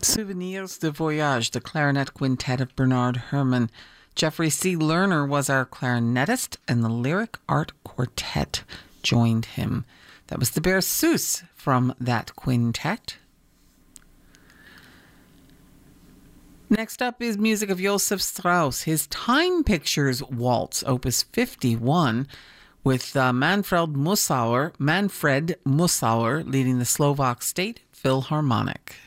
Souvenirs de Voyage, the clarinet quintet of Bernard Herrmann. Jeffrey C. Lerner was our clarinetist, and the Lyric Art Quartet joined him. That was the Berceuse from that quintet. Next up is music of Joseph Strauss, his Time Pictures Waltz, Opus 51, with Manfred Mussauer leading the Slovak State Philharmonic.